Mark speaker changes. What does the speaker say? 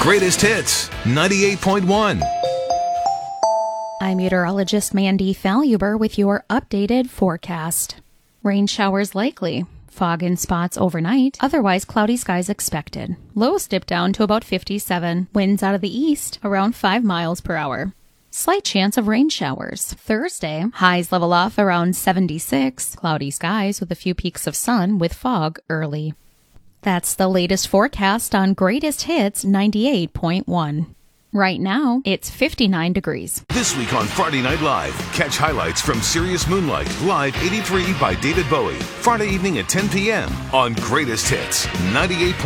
Speaker 1: Greatest Hits 98.1.
Speaker 2: I'm meteorologist Mandy Faluber with your updated forecast. Rain showers likely. Fog in spots overnight. Otherwise, cloudy skies expected. Lows dip down to about 57. Winds out of the east around 5 miles per hour. Slight chance of rain showers. Thursday, highs level off around 76. Cloudy skies with a few peaks of sun with fog early. That's the latest forecast on Greatest Hits 98.1. Right now, it's 59 degrees.
Speaker 1: This week on Friday Night Live, catch highlights from Serious Moonlight, Live 83 by David Bowie. Friday evening at 10 p.m. on Greatest Hits 98.1.